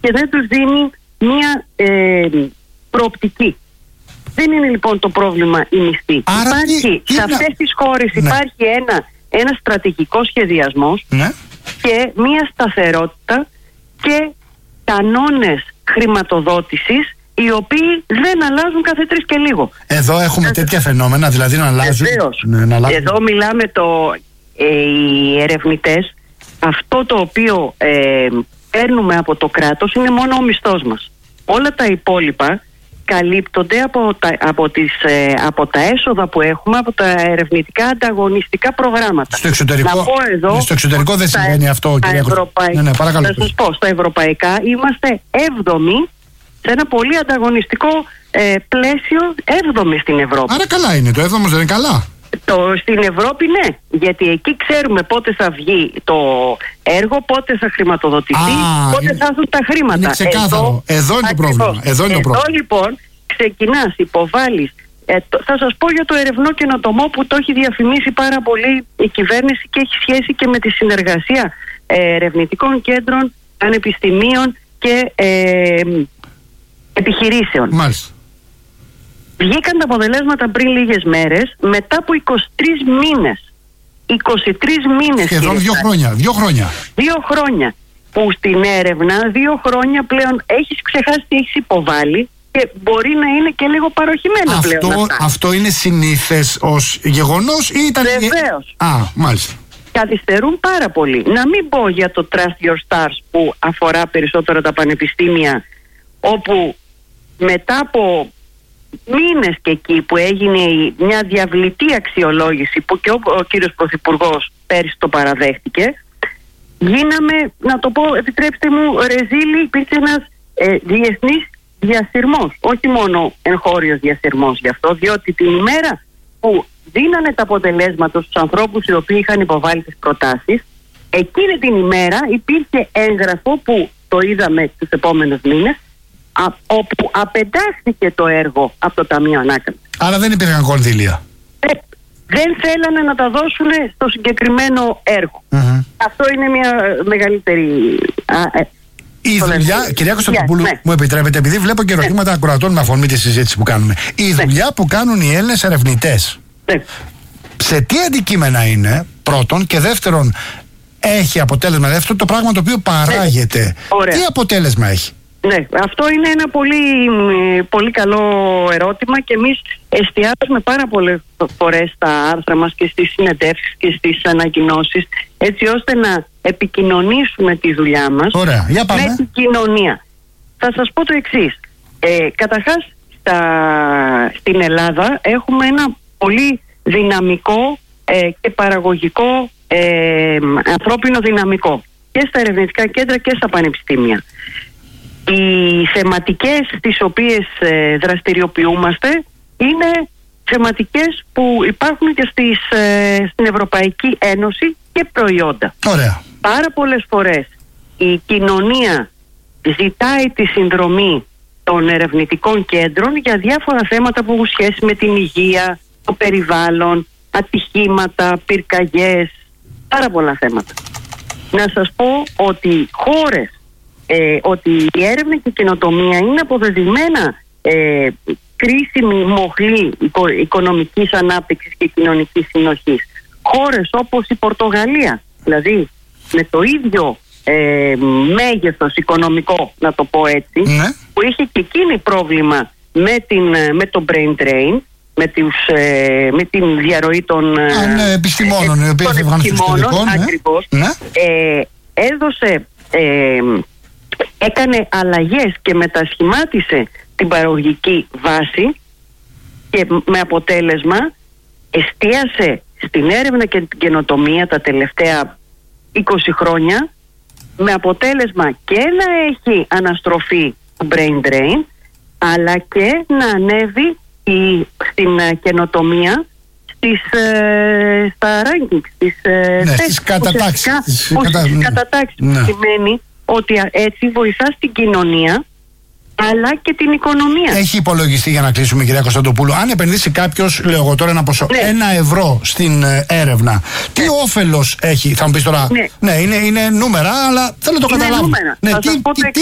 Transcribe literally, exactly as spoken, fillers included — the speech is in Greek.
και δεν τους δίνει μία ε, προοπτική. Δεν είναι λοιπόν το πρόβλημα η μισθή. Άρα, υπάρχει, τι, σε τι, αυτές τις χώρες ναι. υπάρχει ένα, ένα στρατηγικός σχεδιασμός, ναι. και μία σταθερότητα και κανόνες χρηματοδότησης οι οποίοι δεν αλλάζουν κάθε τρεις και λίγο. Εδώ έχουμε ε, τέτοια φαινόμενα, δηλαδή να αλλάζουν. Ναι, να αλλάζουν. Εδώ μιλάμε το, ε, οι ερευνητές, αυτό το οποίο ε, παίρνουμε από το κράτος είναι μόνο ο μισθός μας. Όλα τα υπόλοιπα καλύπτονται από τα, από, τις, ε, από τα έσοδα που έχουμε από τα ερευνητικά ανταγωνιστικά προγράμματα. Στο εξωτερικό, να πω εδώ, στο εξωτερικό δεν συμβαίνει αυτό, κυρία Ευρωπαϊ... ναι, ναι, παρακαλώ. Θα σας πω, στα ευρωπαϊκά είμαστε έβδομοι σε ένα πολύ ανταγωνιστικό ε, πλαίσιο, έβδομη στην Ευρώπη. Άρα καλά είναι, το έβδομος δεν είναι καλά. Το, στην Ευρώπη ναι, γιατί εκεί ξέρουμε πότε θα βγει το έργο, πότε θα χρηματοδοτηθεί, Α, πότε είναι, θα έρθουν τα χρήματα. Είναι ξεκάθαρο. Εδώ, εδώ είναι το πρόβλημα. Εδώ, είναι το πρόβλημα. Εδώ λοιπόν ξεκινάς, υποβάλλεις. Ε, το, θα σας πω για το ερευνό καινοτομό που το έχει διαφημίσει πάρα πολύ η κυβέρνηση και έχει σχέση και με τη συνεργασία ε, ερευνητικών κέντρων, πανεπιστημίων και ε, επιχειρήσεων. Μάλιστα. Βγήκαν τα αποτελέσματα πριν λίγες μέρες, μετά από είκοσι τρεις μήνες. είκοσι τρεις μήνες. Σχεδόν δύο χρόνια. Δύο χρόνια. Δύο χρόνια. Που στην έρευνα, δύο χρόνια πλέον έχεις ξεχάσει τι έχεις υποβάλει και μπορεί να είναι και λίγο παροχημένα αυτό, πλέον. Αυτά. Αυτό είναι συνήθες ως γεγονός ή ήταν. Βεβαίως. Α, μάλιστα. Καθυστερούν πάρα πολύ. Να μην πω για το Trust Your Stars που αφορά περισσότερο τα πανεπιστήμια, όπου μετά από μήνες και εκεί που έγινε μια διαβλητή αξιολόγηση που και ο, ο κύριος Πρωθυπουργός πέρυσι το παραδέχτηκε, γίναμε, να το πω, επιτρέψτε μου, ρεζίλη, υπήρξε ένας ε, διεθνής διασυρμός, όχι μόνο εγχώριος διασυρμός γι' αυτό, διότι την ημέρα που δίνανε τα αποτελέσματα στους ανθρώπους οι οποίοι είχαν υποβάλει τις προτάσεις, εκείνη την ημέρα υπήρχε έγγραφο που το είδαμε τους επόμενους μήνες, Α, όπου απεντάχθηκε το έργο από το Ταμείο Ανάκαμψης. Άρα δεν υπήρχαν κονδύλια. Ε, δεν θέλανε να τα δώσουν στο συγκεκριμένο έργο. Mm-hmm. Αυτό είναι μια μεγαλύτερη... Α, ε, η δουλειά, λέει, κυρία Κωνσταντοπούλου, ναι. μου επιτρέπετε, επειδή βλέπω και ερωτήματα ναι. ακροατών με αφορμή τη συζήτηση που κάνουμε. Η ναι. δουλειά που κάνουν οι Έλληνες ερευνητές, ναι. σε τι αντικείμενα είναι, πρώτον, και δεύτερον, έχει αποτέλεσμα, δεύτερον, το πράγμα το οποίο παράγεται. Ναι. Τι αποτέλεσμα έχει? Ναι, αυτό είναι ένα πολύ, πολύ καλό ερώτημα και εμείς εστιάζουμε πάρα πολλές φορές στα άρθρα μας και στις συνεντεύξεις και στις ανακοινώσεις, έτσι ώστε να επικοινωνήσουμε τη δουλειά μας. Ωραία. Για πάμε. Με την κοινωνία. Θα σας πω το εξής. Ε, καταρχάς, στα, στην Ελλάδα έχουμε ένα πολύ δυναμικό ε, και παραγωγικό ε, ανθρώπινο δυναμικό και στα ερευνητικά κέντρα και στα πανεπιστήμια. Οι θεματικές τις οποίες ε, δραστηριοποιούμαστε είναι θεματικές που υπάρχουν και στις, ε, στην Ευρωπαϊκή Ένωση και προϊόντα. Ωραία. Πάρα πολλές φορές η κοινωνία ζητάει τη συνδρομή των ερευνητικών κέντρων για διάφορα θέματα που έχουν σχέση με την υγεία, το περιβάλλον, ατυχήματα, πυρκαγιές, πάρα πολλά θέματα. Να σας πω ότι χώρες Ε, ότι η έρευνα και η καινοτομία είναι αποδεδειγμένα ε, κρίσιμη μοχλή οικο, οικονομικής ανάπτυξης και κοινωνικής συνοχής. Χώρες όπως η Πορτογαλία, δηλαδή με το ίδιο ε, μέγεθος οικονομικό, να το πω έτσι, ναι. που είχε και εκείνη πρόβλημα με, την, με το brain drain, με, τους, ε, με την διαρροή των Α, ναι, επιστημόνων, ε, οι οποίοι επιστημόνων, ναι. ακριβώς, ναι. Ε, έδωσε... Ε, έκανε αλλαγές και μετασχημάτισε την παραγωγική βάση και με αποτέλεσμα εστίασε στην έρευνα και την καινοτομία τα τελευταία είκοσι χρόνια, με αποτέλεσμα και να έχει αναστροφή του brain drain, αλλά και να ανέβει η, στην καινοτομία στις, ε, στα rankings, στις, ε, ναι, στις κατατάξεις. Στις κατα... κατατάξεις ναι. που σημαίνει ότι έτσι βοηθά την κοινωνία αλλά και την οικονομία. Έχει υπολογιστεί, για να κλείσουμε, κυρία Κωνσταντοπούλου, αν επενδύσει κάποιος, λέω εγώ τώρα ένα ποσό, ναι. ένα ευρώ στην ε, έρευνα, τι ναι. όφελος έχει? Θα μου πεις τώρα, ναι, ναι είναι, είναι νούμερα, αλλά θέλω να το καταλάβω. Ναι, τι, τι,